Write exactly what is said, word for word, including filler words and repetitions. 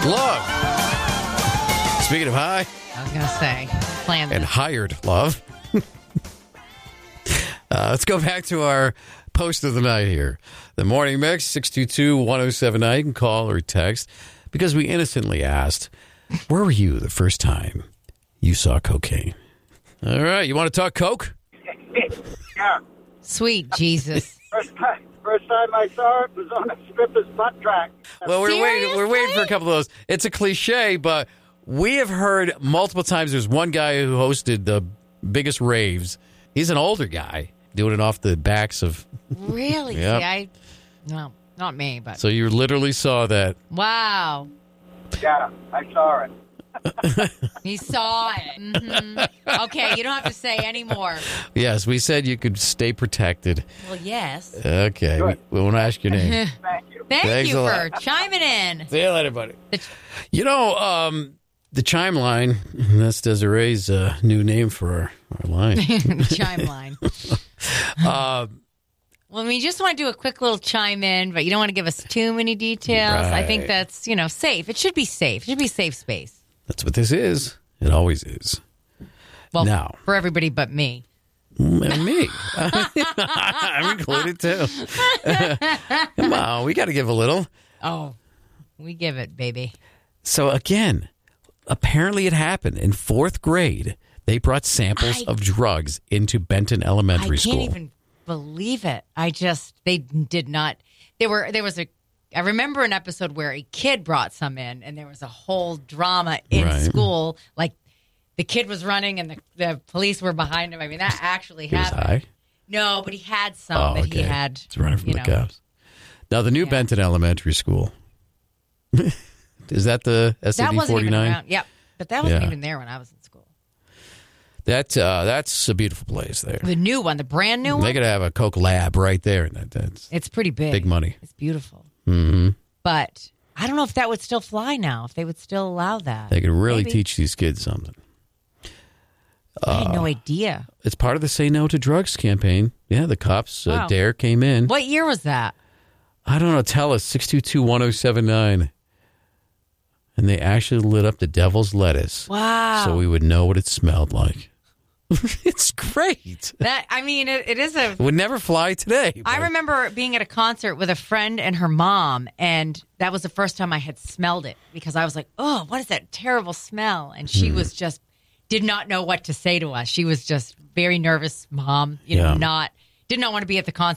love. Speaking of high. I was going to say, plan And this. hired love. uh, let's go back to our post of the night here. The Morning Mix, six two two, one oh seven nine. You can call or text because we innocently asked, where were you the first time you saw cocaine? All right. You want to talk coke? Yeah. Sweet Jesus. First time, first time I saw it was on a stripper's butt track. Well, we're waiting, we're waiting for a Seriously? couple of those. It's a cliche, but we have heard multiple times. There's one guy who hosted the biggest raves. He's an older guy doing it off the backs of. Really? Yep. See, I, no, not me, but. So you literally saw that. Wow. Yeah, I saw it. He saw it. Mm-hmm. Okay, you don't have to say any more. Yes, we said you could stay protected. Well, yes. Okay, we, we won't ask your name. Thank you. Thank Thanks you a for lot. chiming in. See you later, buddy. The- You know, um, the chime line, that's Desiree's uh, new name for our, our line. chime line. uh, Well, we just want to do a quick little chime in, but you don't want to give us too many details. I think Right. that's, you know, safe. It should be safe. It should be safe space. that's what this is. It always is. Well, Now. for everybody but me. And me. I'm included, too. Come on, we got to give a little. Oh, we give it, baby. So, again, apparently it happened. In fourth grade, they brought samples I- of drugs into Benton Elementary I can't School. even believe it. I just, they did not. There were, there was a, I remember an episode where a kid brought some in and there was a whole drama in Right. school. Like the kid was running and the, the police were behind him. I mean, that actually He was happened. high. No, but he had some Oh, that okay. he had. He's running from you the know. cops. Now, the new Yeah. Benton Elementary School. Is that the S A That D wasn't even forty-nine? around. Yep. But that wasn't Yeah. even there when I was in school. That, uh, that's a beautiful place there. The new one, the brand new They one, could have a Coke lab right there. And that, that's it's pretty big. big money. It's beautiful. hmm But I don't know if that would still fly now, if they would still allow that. They could really Maybe. teach these kids something. I had no idea. It's part of the Say No to Drugs campaign. Yeah, the cops, uh, Wow. DARE came in. What year was that? I don't know. Tell us, six two two, one oh seven nine. And they actually lit up the devil's lettuce. Wow. So we would know what it smelled like. It's great. That I mean, it, it is a. It would never fly today. I but- remember being at a concert with a friend and her mom, and that was the first time I had smelled it because I was like, "Oh, what is that terrible smell?" And she Hmm. was just did not know what to say to us. She was just very nervous, mom. You know, Yeah. not did not want to be at the concert.